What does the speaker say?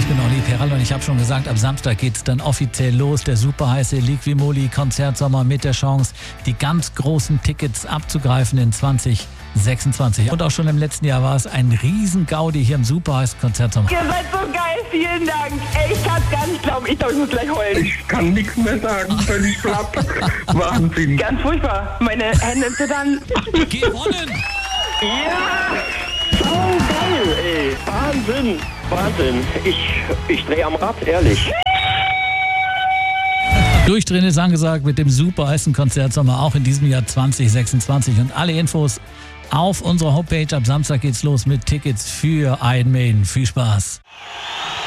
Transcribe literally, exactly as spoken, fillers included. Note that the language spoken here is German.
genau, Oli Perral. Und ich habe schon gesagt, ab Samstag geht es dann offiziell los. Der super heiße Liqui-Moly Konzertsommer mit der Chance, die ganz großen Tickets abzugreifen in zwanzig sechsundzwanzig. Und auch schon im letzten Jahr war es ein Riesen-Gaudi hier im super heißen Konzertsommer. Ihr seid so geil, vielen Dank. Ey, ich kann es gar nicht glauben. Ich glaube, ich muss gleich heulen. Ich kann nichts mehr sagen, völlig platt. Wahnsinn. Ganz furchtbar. Meine Hände zittern. Gewonnen! Ja! So geil, ey. Wahnsinn. Wahnsinn. Ich, ich drehe am Rad, ehrlich. Durchdrehen ist angesagt mit dem super heißen Konzertsommer, auch in diesem Jahr zwanzig sechsundzwanzig. Und alle Infos auf unserer Homepage. Ab Samstag geht's los mit Tickets für Iron Maiden. Viel Spaß!